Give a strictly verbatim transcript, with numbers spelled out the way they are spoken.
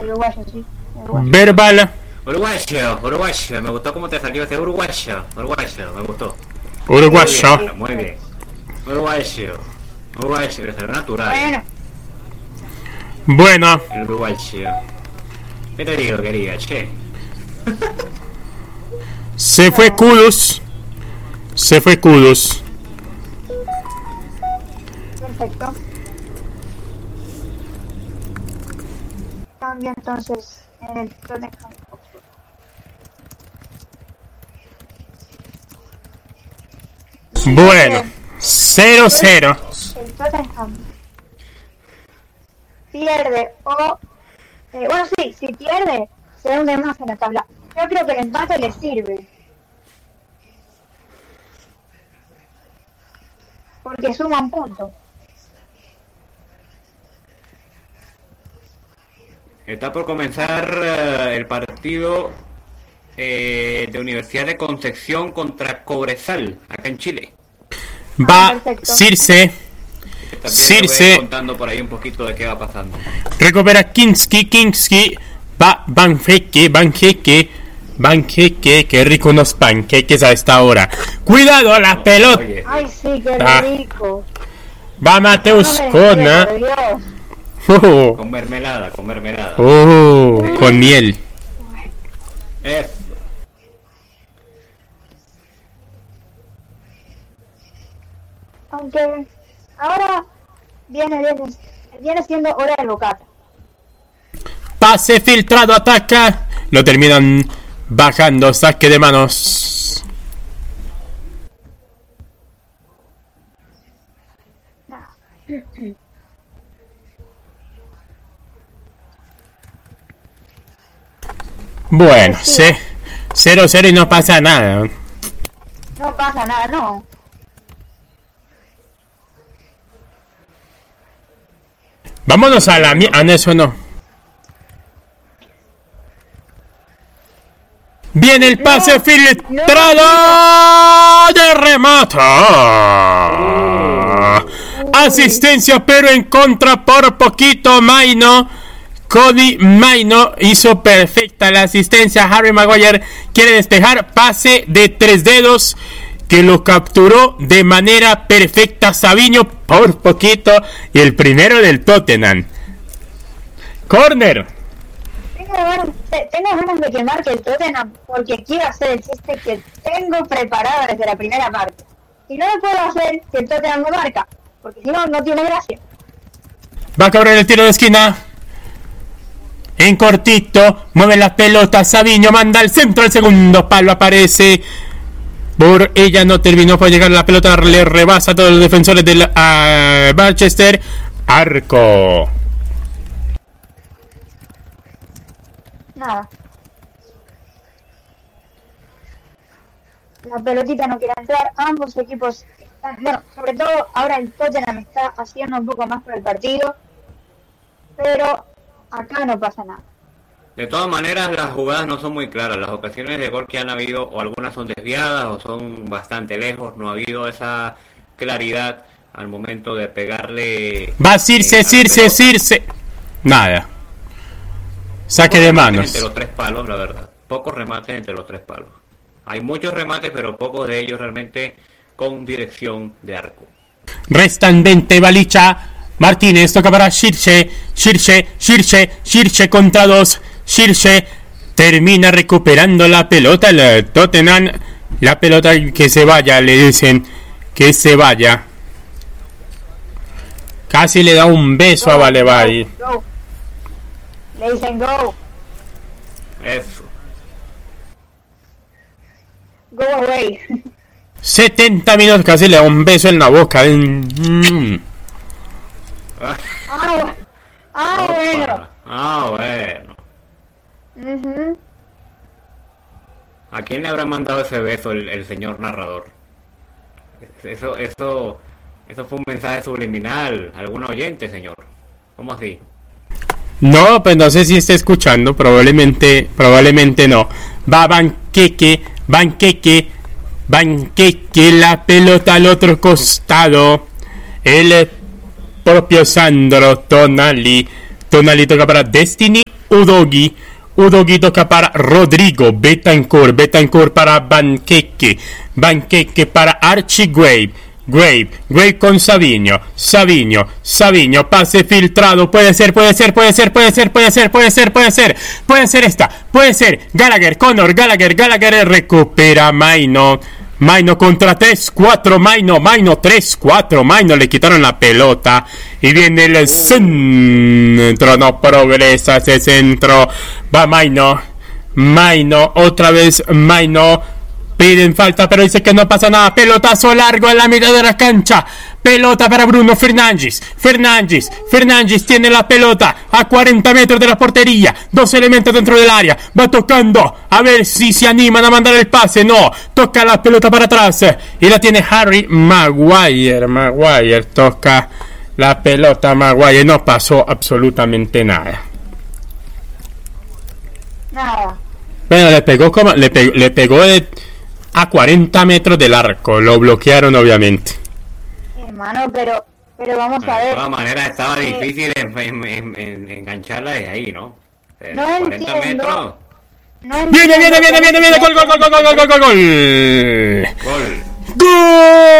Uruguayo, sí. Uruguayo. Verbal. Uruguayo, uruguayo. Me gustó cómo te salió ese uruguayo. Uruguayo, me gustó. Uruguayo. Muy bien, muy bien. Uruguayo. Uruguayo, le salió natural. Bueno. Bueno. El uruguayo. ¿Qué te digo, querida? Che. Se fue Kudus. Se fue Kudus. Perfecto. Cambio entonces en el Tottenham. Bueno, cero cero. El Tottenham pierde o... Eh, bueno, sí, si pierde, se hunde más en la tabla. Yo creo que el empate le sirve. Porque suman puntos. Está por comenzar uh, el partido eh, de Universidad de Concepción contra Cobresal, acá en Chile. Va Ah, Circe. También Circe. les voy contando por ahí un poquito de qué va pasando. Recupera Kinski. Kinski. Va Banjeque. Banjeque. Banjeque. Qué rico unos panqueques a esta hora. Cuidado la pelota. Oye, Ay, sí, qué Ah. rico. Va Mateus No me Cona. digas, por Dios. Oh, con mermelada, con mermelada. oh, con miel. Eso. Aunque ahora viene, viene, viene siendo hora del bocata. Pase filtrado, ataca. Lo terminan bajando. Saque de manos. Bueno, se, cero cero y no pasa nada. No pasa nada, no. Vámonos a la mi... Ah, no, eso no. Viene el pase No, filtrado de remata. Asistencia, pero en contra por poquito. Maino. Cody Maino hizo perfecta la asistencia. Harry Maguire quiere despejar. Pase de tres dedos que lo capturó de manera perfecta Savinho por poquito. Y el primero del Tottenham. Corner. Tengo ganas, te- tengo ganas de que marque el Tottenham porque quiero hacer el chiste que tengo preparado desde la primera parte. Y no lo puedo hacer si el Tottenham no marca, porque si no, no tiene gracia. Va a cobrar el tiro de esquina. En cortito. Mueve la pelota. Savinho manda al centro. El segundo palo aparece. Por ella no terminó por llegar la pelota. Le rebasa a todos los defensores del uh, Manchester. Arco. Nada. La pelotita no quiere entrar. Ambos equipos están, bueno, sobre todo ahora el Tottenham está haciendo un poco más por el partido. Pero acá no pasa nada. De todas maneras, las jugadas no son muy claras. Las ocasiones de gol que han habido, o algunas son desviadas o son bastante lejos. No ha habido esa claridad al momento de pegarle. Va Circe, eh, a la Circe, pelota. Circe. Nada. Saque de Pocos remates manos. Entre los tres palos, la verdad. Pocos remates entre los tres palos. Hay muchos remates, pero pocos de ellos realmente con dirección de arco. Restan veinte. Balicha. Martínez toca para Circe. Circe, Circe, Circe contra dos. Circe termina recuperando la pelota. El Tottenham. La pelota que se vaya. Le dicen que se vaya. Casi le da un beso a Valevari. Go, go. Le dicen go. Eso. Go away. setenta minutos. Casi le da un beso en la boca. Mm. Ah, Ah, bu- ah opa. bueno. Ah, bueno. Ujú. ¿A quién le habrá mandado ese beso el, el señor narrador? Eso, eso, eso fue un mensaje subliminal. ¿Algún oyente, señor? ¿Cómo así? No, pues no sé si está escuchando. Probablemente, probablemente no. Va Banqueque, Banqueque, Banqueque. La pelota al otro costado. El propio Sandro Tonali. Tonali toca para Destiny. Udogi. Udogi toca para Rodrigo. Betancourt. Betancourt para Banqueque. Banqueque para Archie Grave. Grave, Grave con Savinho, Savinho, Savinho, pase filtrado, puede ser, puede ser, puede ser, puede ser, puede ser, puede ser, puede ser, puede ser esta, puede ser, Gallagher, Connor, Gallagher, Gallagher recupera Maino, Maino contra tres cuatro, Maino, Maino tres cuatro, Maino le quitaron la pelota y viene el centro, no progresa ese centro, va Maino, Maino, otra vez Maino. Piden falta, pero dice que no pasa nada. Pelotazo largo en la mitad de la cancha. Pelota para Bruno Fernández. Fernández. Fernández tiene la pelota a cuarenta metros de la portería. Dos elementos dentro del área. Va tocando. A ver si se animan a mandar el pase. No. Toca la pelota para atrás. Y la tiene Harry Maguire. Maguire toca la pelota. Maguire. No pasó absolutamente nada. Nada. Bueno, le pegó como. Le pegó, le pegó de. A cuarenta metros del arco, lo bloquearon obviamente. Hermano, pero pero vamos a ver. De todas maneras estaba eh, difícil en, en, en, en engancharla de ahí, ¿no? Eh, no cuarenta entiendo. metros. No Viene, viene, entiendo viene, viene, viene, gol, gol, gol, gol, gol, gol, gol, gol. Gol. ¡Gol!